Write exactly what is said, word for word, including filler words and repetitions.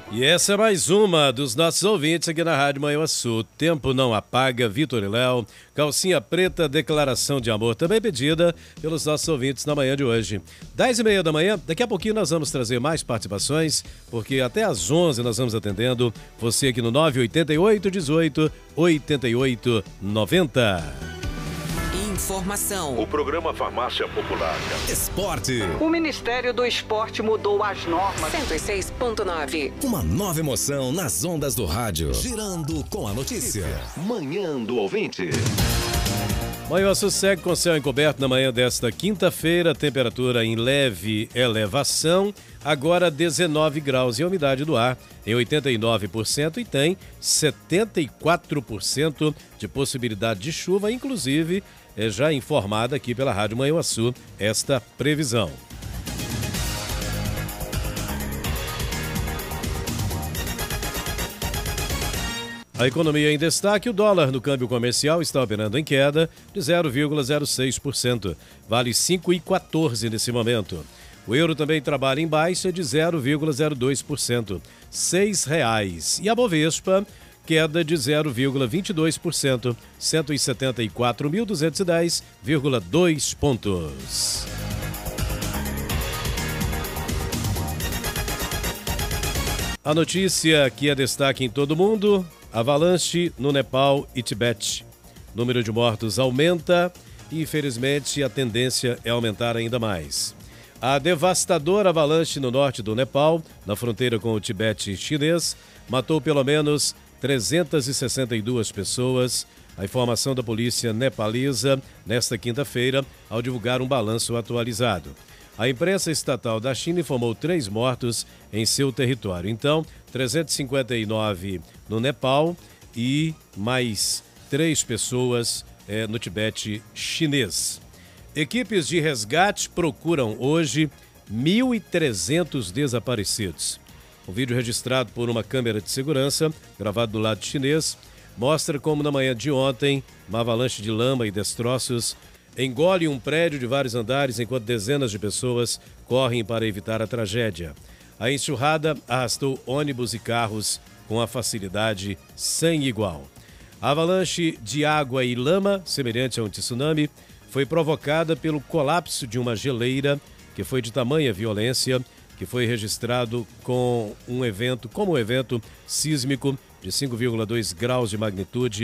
E essa é mais uma dos nossos ouvintes aqui na Rádio Manhuaçu. Tempo não apaga, Vitor e Léo. Calcinha preta, declaração de amor, também pedida pelos nossos ouvintes na manhã de hoje. Dez e meia da manhã, daqui a pouquinho nós vamos trazer mais participações, porque até às onze nós vamos atendendo você aqui no nove oito oito, dezoito, oitenta e oito, noventa. Informação. O programa Farmácia Popular. Esporte. O Ministério do Esporte mudou as normas. cento e seis ponto nove. Uma nova emoção nas ondas do rádio. Girando com a notícia. Manhã do ouvinte. Manhuaçu segue com céu encoberto na manhã desta quinta-feira, temperatura em leve elevação, agora dezenove graus e a umidade do ar em oitenta e nove por cento e tem setenta e quatro por cento de possibilidade de chuva, inclusive é já informada aqui pela Rádio Manhuaçu esta previsão. A economia em destaque, o dólar no câmbio comercial está operando em queda de zero vírgula zero seis por cento, vale cinco reais e quatorze centavos nesse momento. O euro também trabalha em baixa de zero vírgula zero dois por cento, seis reais. E a Bovespa, queda de zero vírgula vinte e dois por cento, cento e setenta e quatro mil duzentos e dez vírgula dois pontos. A notícia que é destaque em todo mundo: avalanche no Nepal e Tibete. Número de mortos aumenta e, infelizmente, a tendência é aumentar ainda mais. A devastadora avalanche no norte do Nepal, na fronteira com o Tibete chinês, matou pelo menos trezentas e sessenta e duas pessoas. A informação da polícia nepalesa nesta quinta-feira, ao divulgar um balanço atualizado. A imprensa estatal da China informou três mortos em seu território. Então, trezentos e cinquenta e nove no Nepal e mais três pessoas eh, no Tibete chinês. Equipes de resgate procuram hoje mil e trezentos desaparecidos. Um vídeo registrado por uma câmera de segurança, gravado do lado chinês, mostra como na manhã de ontem, uma avalanche de lama e destroços engole um prédio de vários andares enquanto dezenas de pessoas correm para evitar a tragédia. A enxurrada arrastou ônibus e carros com a facilidade sem igual. A avalanche de água e lama, semelhante a um tsunami, foi provocada pelo colapso de uma geleira que foi de tamanha violência, que foi registrado com um evento, como um evento sísmico de cinco vírgula dois graus de magnitude